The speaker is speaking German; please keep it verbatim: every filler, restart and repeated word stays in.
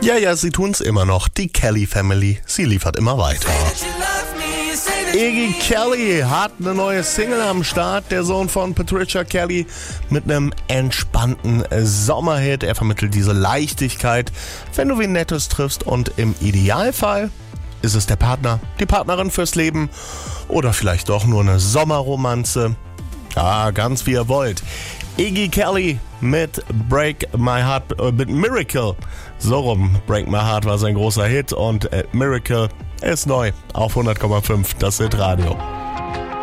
Ja, ja, sie tun's immer noch. Die Kelly Family, sie liefert immer weiter. Iggy Kelly hat eine neue Single am Start, der Sohn von Patricia Kelly, mit einem entspannten Sommerhit. Er vermittelt diese Leichtigkeit, wenn du wen Nettes triffst, und im Idealfall ist es der Partner, die Partnerin fürs Leben oder vielleicht doch nur eine Sommerromanze. Ja, ganz wie ihr wollt. Iggy Kelly mit Break My Heart, äh, mit Miracle. So rum, Break My Heart war sein großer Hit und äh, Miracle ist neu auf hundert Komma fünf, das Hitradio.